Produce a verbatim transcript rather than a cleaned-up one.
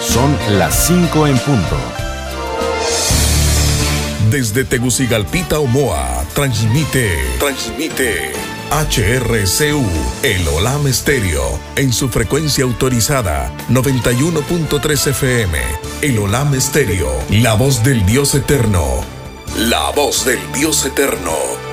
Son las cinco en punto. Desde Tegucigalpita, Omoa, transmite, transmite H R C U, el Olam Estéreo, en su frecuencia autorizada, noventa y uno punto tres F M. El Olam Estéreo, la voz del Dios eterno. La voz del Dios eterno.